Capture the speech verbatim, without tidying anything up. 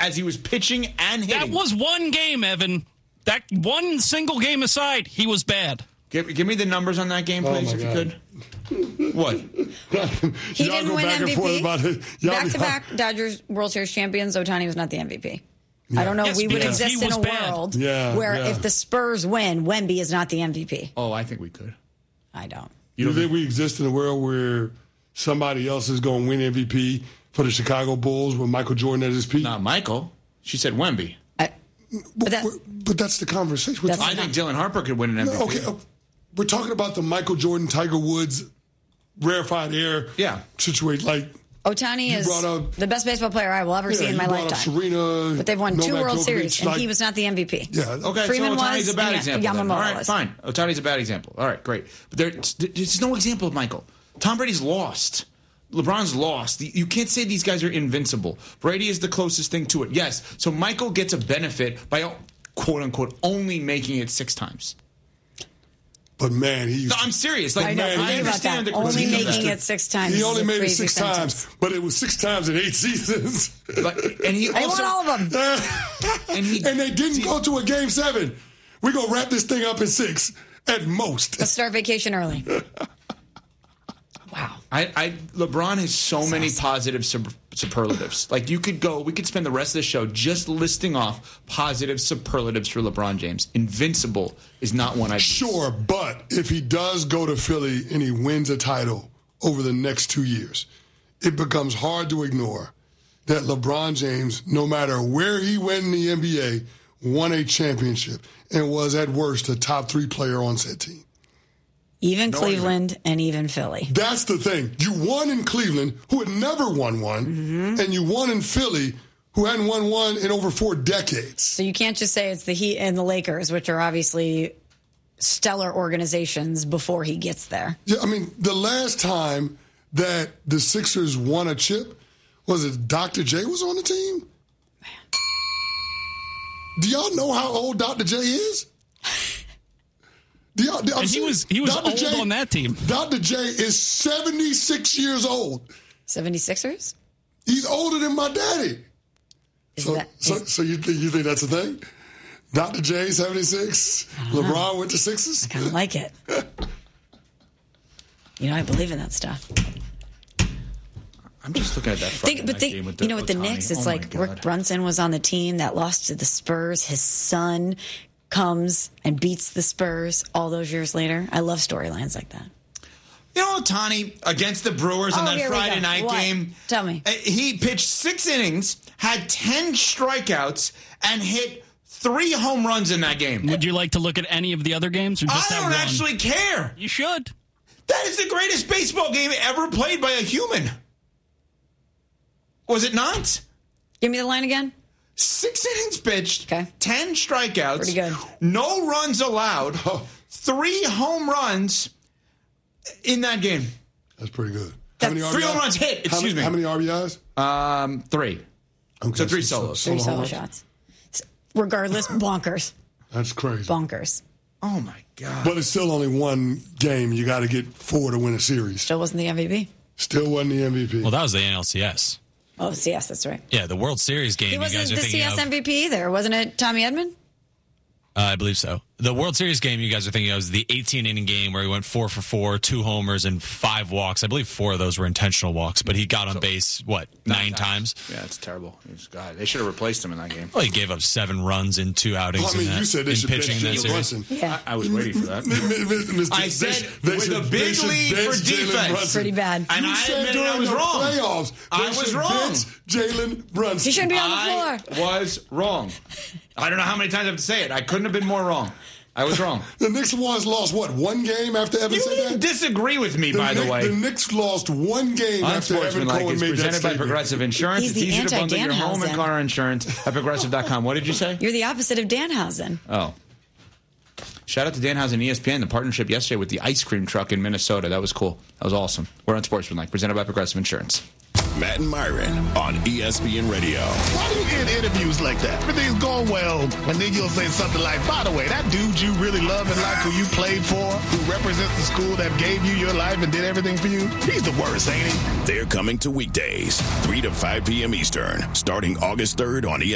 as he was pitching and hitting. That was one game, Evan. That one single game aside, he was bad. Give, give me the numbers on that game, please, oh if you could. What? He didn't win M V P. Back-to-back Y'all, Dodgers World Series champions. Ohtani was not the M V P. Yeah. I don't know Yes, if we would because exist he in was a bad. world Yeah, where yeah. if the Spurs win, Wemby is not the M V P. Oh, I think we could. I don't. You don't think we exist in a world where somebody else is going to win M V P for the Chicago Bulls with Michael Jordan at his peak? Not Michael. She said Wemby. I, but that, But that's the conversation. We're That's I talking- think Dylan Harper could win an M V P. No, okay, uh, we're talking about the Michael Jordan, Tiger Woods, rarefied air Yeah. situation. Like Ohtani You is brought up- the best baseball player I will ever yeah, see in you my brought up lifetime. Serena, But they've won two Novak World Djokovic, Series, and like- he was not the M V P. Yeah, Okay, Freeman so Ohtani's was, a bad and example. then. Yamamoto All right, was. fine. Ohtani's a bad example. All right, great. But there, there's no example of Michael. Tom Brady's lost. LeBron's lost. You can't say these guys are invincible. Brady is the closest thing to it. Yes. So Michael gets a benefit by, quote unquote, only making it six times. But man, he No, I'm serious. Like, I know. I Think about understand that. the Only critique of making that. it six times. he is only a made it crazy six sentence. times, but it was six times in eight seasons. But, and he They also, won all of them. and he, and they didn't go to a game seven. We're going to wrap this thing up in six at most. Let's start vacation early. Wow. I, I LeBron has so many positive sub, superlatives. Like you could go, we could spend the rest of the show just listing off positive superlatives for LeBron James. Invincible is not one I Sure, but if he does go to Philly and he wins a title over the next two years, it becomes hard to ignore that LeBron James, no matter where he went in the N B A, won a championship and was at worst a top three player on said team. Even No Cleveland and even Philly. That's the thing. You won in Cleveland, who had never won one, Mm-hmm. and you won in Philly, who hadn't won one in over four decades. So you can't just say it's the Heat and the Lakers, which are obviously stellar organizations before he gets there. Yeah, I mean, the last time that the Sixers won a chip, was it Doctor J was on the team? Man. Do y'all know how old Doctor J is? Do y'all, I'm And he serious. was he was Doctor old J, on that team. Doctor J is seventy-six years old. seventy-sixers? He's older than my daddy. Is So, that, so, is, so you think you think that's a thing? Doctor J, seventy-six. LeBron went to Sixers. I kind of like it. You know, I believe in that stuff. I'm just looking at that Friday Think, but night think, game with you know, with the Ohtani. Knicks, it's Oh, my like God. Rick Brunson was on the team that lost to the Spurs. His son comes and beats the Spurs all those years later. I love storylines like that. You know, Ohtani against the Brewers Oh, in that here we Friday go. night What? game. Tell me. Uh, He pitched six innings, had ten strikeouts, and hit three home runs in that game. Would you like to look at any of the other games, or just I that don't one? actually care. You should. That is the greatest baseball game ever played by a human. Was it not? Give me the line again. Six innings pitched, Okay. ten strikeouts, Pretty good. no runs allowed, three home runs in that game. That's pretty good. That's many Three R B Is? home runs hit, How excuse many, me. how many R B Is? Um, three. Okay, So three solos. Three solo solo homers. shots. Regardless, bonkers. That's crazy. Bonkers. Oh, my God. But it's still only one game. You got to get four to win a series. Still wasn't the M V P. Still wasn't the M V P. Well, that was the N L C S. Oh, C S, that's right. Yeah, the World Series game He you guys wasn't are the thinking C S of. M V P either, wasn't it Tommy Edman? Uh, I believe so. The World Series game you guys are thinking of is the eighteen-inning game where he went four for four, two homers, and five walks. I believe four of those were intentional walks, but he got on base, what, nine, times? Yeah, it's terrible. He's, God, they should have replaced him in that game. Well, he gave up seven runs in two outings Well, I mean, in, that, you said they in should pitching bench in that Jalen series. Brunson. Yeah. I, I was waiting for that. I said with a big lead for defense. Pretty bad. And You I said admitted during I was the wrong. playoffs, they I was should wrong. bench Jalen Brunson. He shouldn't be on the I floor. was wrong. I don't know how many times I have to say it. I couldn't have been more wrong. I was wrong. The Knicks once lost, what, one game after Evan You said didn't that? disagree with me, by the Knick- way. The Knicks lost one game after Evan Unsportsmanlike Cohen is made that presented by statement. Progressive Insurance. He's it's the easy to bundle your home and anti-Danhausen. car insurance at progressive dot com. What did you say? You're the opposite of Danhausen. Oh. Shout out to Danhausen and E S P N, the partnership yesterday with the ice cream truck in Minnesota. That was cool. That was awesome. We're Unsportsmanlike, presented by Progressive Insurance. Matt and Myron on E S P N Radio. Why do you get interviews like that? Everything's going well, and then you'll say something like, by the way, that dude you really love and like who you played for, who represents the school that gave you your life and did everything for you, he's the worst, ain't he? They're coming to weekdays, three to five p.m. Eastern, starting August third on E S P N.